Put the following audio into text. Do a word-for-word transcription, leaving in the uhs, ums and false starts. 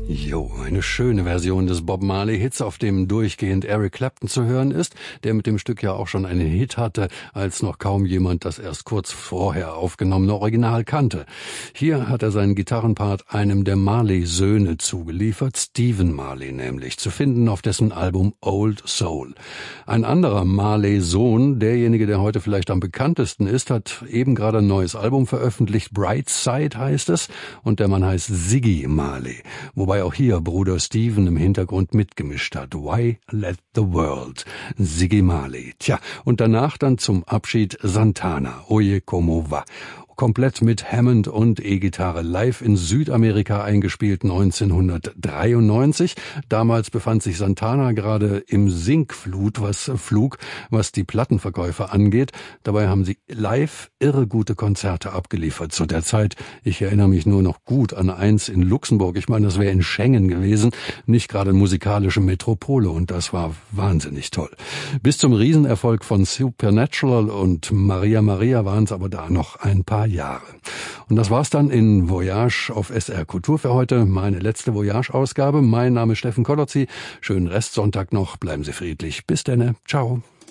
Jo, eine schöne Version des Bob Marley-Hits, auf dem durchgehend Eric Clapton zu hören ist, der mit dem Stück ja auch schon einen Hit hatte, als noch kaum jemand das erst kurz vorher aufgenommene Original kannte. Hier hat er seinen Gitarrenpart einem der Marley-Söhne zugeliefert, Stephen Marley nämlich, zu finden auf dessen Album Old Soul. Ein anderer Marley-Sohn, derjenige, der heute vielleicht am bekanntesten ist, hat eben gerade ein neues Album veröffentlicht, Bright Side heißt es, und der Mann heißt Ziggy Marley, wobei auch hier Bruder Steven im Hintergrund mitgemischt hat. Why Let the World? Ziggy Marley. Tja, und danach dann zum Abschied Santana. Oye como va. Komplett mit Hammond und E-Gitarre live in Südamerika eingespielt neunzehnhundertdreiundneunzig. Damals befand sich Santana gerade im Sinkflut, was Flug, was die Plattenverkäufe angeht. Dabei haben sie live irre gute Konzerte abgeliefert zu der Zeit. Ich erinnere mich nur noch gut an eins in Luxemburg. Ich meine, das wäre in Schengen gewesen, nicht gerade musikalische Metropole, und das war wahnsinnig toll. Bis zum Riesenerfolg von Supernatural und Maria Maria waren es aber da noch ein paar Jahre. Und das war's dann in Voyage auf S R Kultur für heute. Meine letzte Voyage-Ausgabe. Mein Name ist Steffen Kollotzi. Schönen Restsonntag noch. Bleiben Sie friedlich. Bis denne. Ciao.